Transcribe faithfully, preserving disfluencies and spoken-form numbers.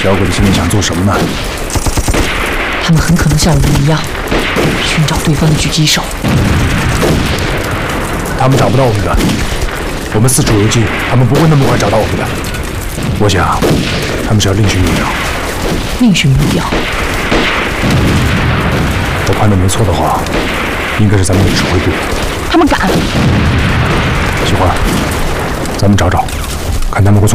小鬼子现在想做什么呢？ 他们很可能像我们一样，寻找对方的狙击手。 他们找不到我们的，我们四处游击，他们不会那么快找到我们的。我想，他们是要另寻目标。 另寻目标？ 我判断没错的话，应该是咱们的指挥部。 他们敢？ 喜欢，咱们找找，看他们会从